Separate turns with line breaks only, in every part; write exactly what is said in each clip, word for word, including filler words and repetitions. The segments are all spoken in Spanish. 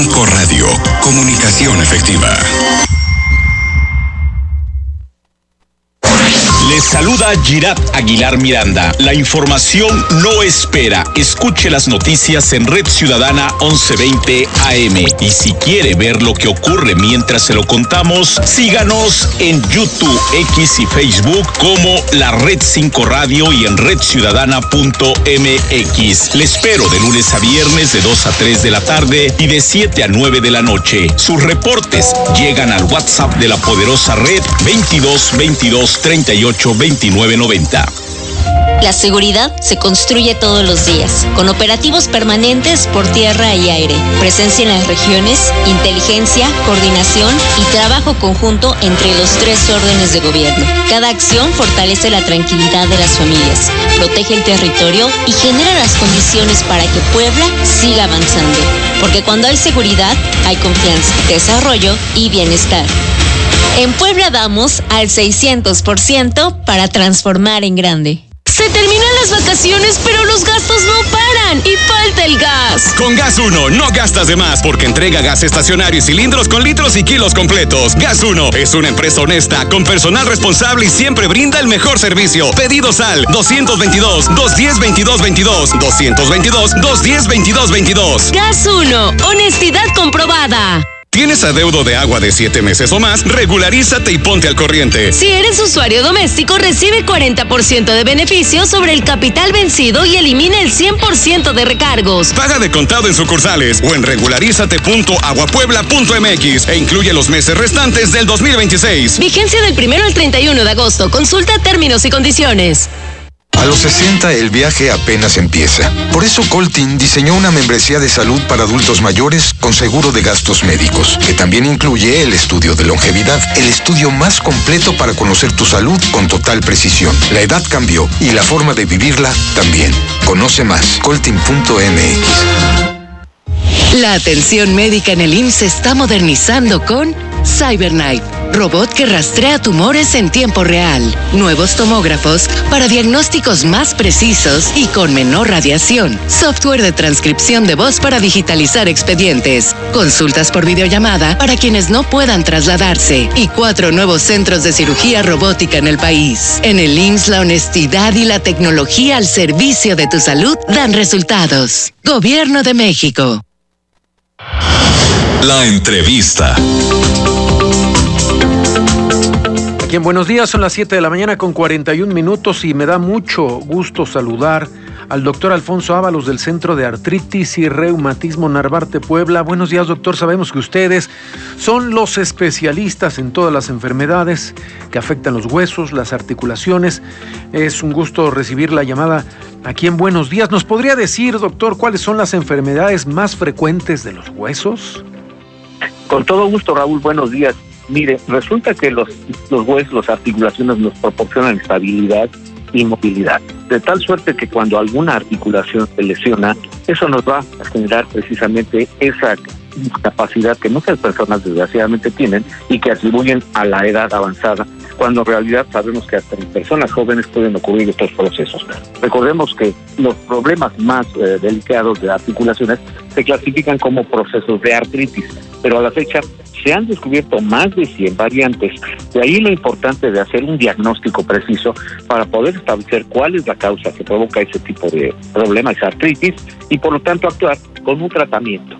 Cinco Radio, comunicación efectiva.
Les saluda Girat Aguilar Miranda. La información no espera. Escuche las noticias en Red Ciudadana once veinte A M. Y si quiere ver lo que ocurre mientras se lo contamos, síganos en YouTube, X y Facebook como la Red cinco Radio y en red ciudadana punto m x. Le espero de lunes a viernes de dos a tres de la tarde y de siete a nueve de la noche. Sus reportes llegan al WhatsApp de la poderosa red veintidós veintidós treinta y ocho veintinueve noventa.
La seguridad se construye todos los días, con operativos permanentes por tierra y aire, presencia en las regiones, inteligencia, coordinación y trabajo conjunto entre los tres órdenes de gobierno. Cada acción fortalece la tranquilidad de las familias, protege el territorio y genera las condiciones para que Puebla siga avanzando. Porque cuando hay seguridad, hay confianza, desarrollo y bienestar. En Puebla damos al seiscientos por ciento para transformar en grande.
Se terminan las vacaciones, pero los gastos no paran y falta el gas.
Con Gas Uno no gastas de más porque entrega gas estacionario y cilindros con litros y kilos completos. Gas Uno es una empresa honesta, con personal responsable y siempre brinda el mejor servicio. Pedidos al doscientos veintidós, doscientos diez, veintidós veintidós, doscientos veintidós, doscientos diez, veintidós veintidós.
Gas Uno, honestidad comprobada.
¿Tienes adeudo de agua de siete meses o más? Regularízate y ponte al corriente.
Si eres usuario doméstico, recibe cuarenta por ciento de beneficio sobre el capital vencido y elimina el cien por ciento de recargos.
Paga de contado en sucursales o en regularízate punto aguapuebla punto m x e incluye los meses restantes del dos mil veintiséis.
Vigencia del primero al treinta y uno de agosto. Consulta términos y condiciones.
A los sesenta el viaje apenas empieza. Por eso Coltin diseñó una membresía de salud para adultos mayores con seguro de gastos médicos, que también incluye el estudio de longevidad, el estudio más completo para conocer tu salud con total precisión. La edad cambió y la forma de vivirla también. Conoce más, coltin punto m x.
La atención médica en el I M S S se está modernizando con CyberKnife, robot que rastrea tumores en tiempo real, nuevos tomógrafos para diagnósticos más precisos y con menor radiación, software de transcripción de voz para digitalizar expedientes, consultas por videollamada para quienes no puedan trasladarse y cuatro nuevos centros de cirugía robótica en el país. En el I M S S la honestidad y la tecnología al servicio de tu salud dan resultados. Gobierno de México.
La entrevista.
Aquí en Buenos Días son las siete de la mañana con cuarenta y un minutos y me da mucho gusto saludar al doctor Alfonso Ábalos del Centro de Artritis y Reumatismo Narvarte Puebla. Buenos días, doctor. Sabemos que ustedes son los especialistas en todas las enfermedades que afectan los huesos, las articulaciones. Es un gusto recibir la llamada aquí en Buenos Días. ¿Nos podría decir, doctor, cuáles son las enfermedades más frecuentes de los huesos?
Con todo gusto, Raúl. Buenos días. Mire, resulta que los, los huesos, las articulaciones nos proporcionan estabilidad y movilidad, de tal suerte que cuando alguna articulación se lesiona, eso nos va a generar precisamente esa capacidad que muchas personas desgraciadamente tienen y que atribuyen a la edad avanzada, cuando en realidad sabemos que hasta en personas jóvenes pueden ocurrir estos procesos. Recordemos que los problemas más eh, delicados de articulaciones se clasifican como procesos de artritis, pero a la fecha se han descubierto más de cien variantes. De ahí lo importante de hacer un diagnóstico preciso para poder establecer cuál es la causa que provoca ese tipo de problema, esa artritis, y por lo tanto actuar con un tratamiento.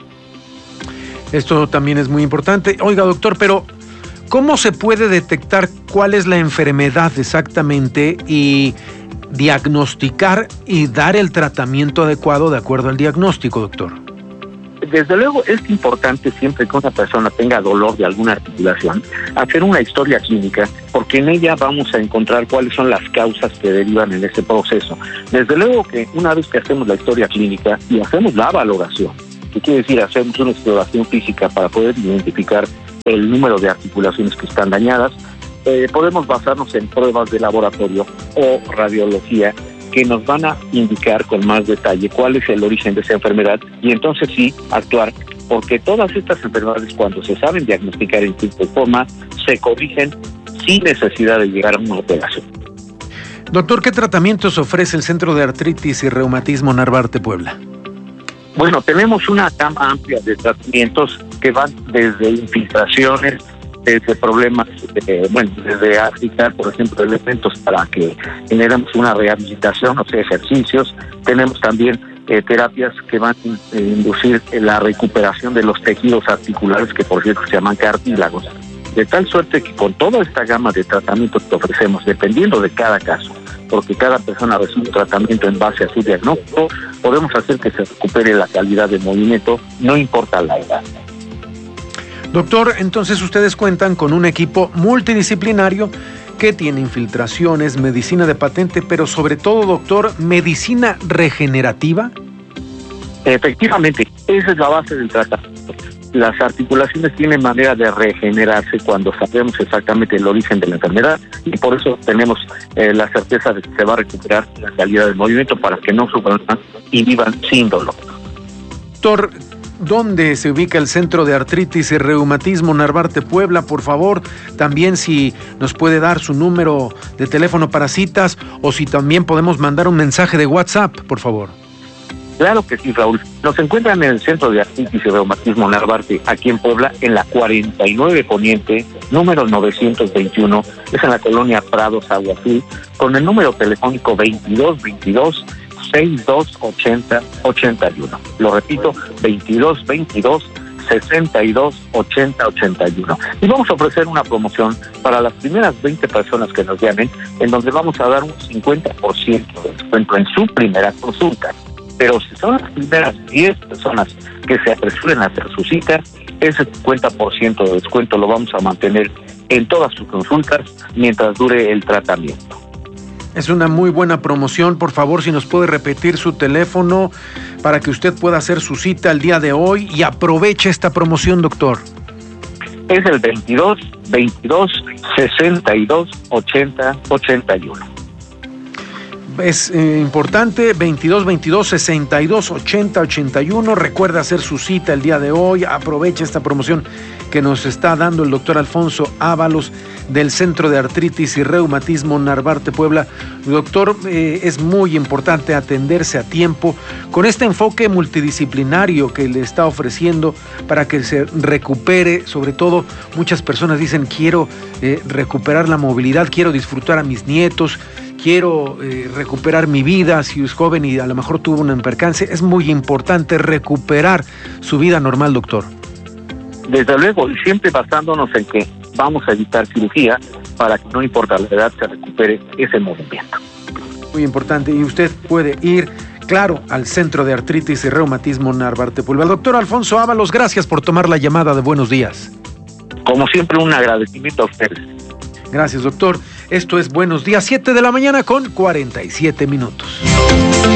Esto también es muy importante. Oiga, doctor, pero ¿cómo se puede detectar cuál es la enfermedad exactamente y diagnosticar y dar el tratamiento adecuado de acuerdo al diagnóstico, doctor?
Desde luego es importante, siempre que una persona tenga dolor de alguna articulación, hacer una historia clínica, porque en ella vamos a encontrar cuáles son las causas que derivan en ese proceso. Desde luego que una vez que hacemos la historia clínica y hacemos la valoración, que quiere decir hacemos una exploración física para poder identificar el número de articulaciones que están dañadas, eh, podemos basarnos en pruebas de laboratorio o radiología que nos van a indicar con más detalle cuál es el origen de esa enfermedad y entonces sí actuar, porque todas estas enfermedades, cuando se saben diagnosticar en tiempo y forma, se corrigen sin necesidad de llegar a una operación.
Doctor, ¿qué tratamientos ofrece el Centro de Artritis y Reumatismo Narvarte Puebla?
Bueno, tenemos una gama amplia de tratamientos que van desde infiltraciones, desde problemas, eh, bueno, desde aplicar, por ejemplo, elementos para que generemos una rehabilitación, o sea, ejercicios. Tenemos también eh, terapias que van a eh, inducir la recuperación de los tejidos articulares, que por cierto se llaman cartílagos. De tal suerte que con toda esta gama de tratamientos que ofrecemos, dependiendo de cada caso, porque cada persona recibe un tratamiento en base a su diagnóstico, podemos hacer que se recupere la calidad de movimiento, no importa la edad.
Doctor, entonces ustedes cuentan con un equipo multidisciplinario que tiene infiltraciones, medicina de patente, pero sobre todo, doctor, medicina regenerativa.
Efectivamente, esa es la base del tratamiento. Las articulaciones tienen manera de regenerarse cuando sabemos exactamente el origen de la enfermedad, y por eso tenemos eh, la certeza de que se va a recuperar la calidad del movimiento para que no sufran y vivan sin dolor.
Doctor, ¿dónde se ubica el Centro de Artritis y Reumatismo Narvarte Puebla? Por favor, también si nos puede dar su número de teléfono para citas, o si también podemos mandar un mensaje de WhatsApp, por favor.
Claro que sí, Raúl. Nos encuentran en el Centro de Artritis y Reumatismo Narvarte, aquí en Puebla, en la cuarenta y nueve Poniente, número novecientos veintiuno, es en la colonia Prados, Agua Azul, con el número telefónico veintidós veintidós sesenta y dos ochenta ochenta y uno. Lo repito, veintidós veintidós sesenta y dos ochenta ochenta y uno. Y vamos a ofrecer una promoción para las primeras veinte personas que nos llamen, en donde vamos a dar un cincuenta por ciento de descuento en su primera consulta. Pero si son las primeras diez personas que se apresuren a hacer su cita, ese cincuenta por ciento de descuento lo vamos a mantener en todas sus consultas mientras dure el tratamiento.
Es una muy buena promoción. Por favor, si nos puede repetir su teléfono para que usted pueda hacer su cita el día de hoy y aproveche esta promoción, doctor.
Es el veintidós veintidós sesenta y dos ochenta ochenta y uno.
Es eh, importante, veintidós veintidós sesenta y dos ochenta ochenta y uno. Recuerda hacer su cita el día de hoy. Aproveche esta promoción que nos está dando el doctor Alfonso Ábalos del Centro de Artritis y Reumatismo Narvarte Puebla. Doctor, eh, es muy importante atenderse a tiempo con este enfoque multidisciplinario que le está ofreciendo para que se recupere. Sobre todo, muchas personas dicen, quiero eh, recuperar la movilidad, quiero disfrutar a mis nietos, quiero eh, recuperar mi vida. Si es joven y a lo mejor tuvo un percance, es muy importante recuperar su vida normal, doctor.
Desde luego, y siempre basándonos en que vamos a evitar cirugía para que no importa la edad se recupere ese movimiento.
Muy importante, y usted puede ir, claro, al Centro de Artritis y Reumatismo Narvarte Puebla. Doctor Alfonso Ábalos, gracias por tomar la llamada de Buenos Días.
Como siempre, un agradecimiento a ustedes.
Gracias, doctor. Esto es Buenos Días, siete de la mañana con cuarenta y siete minutos.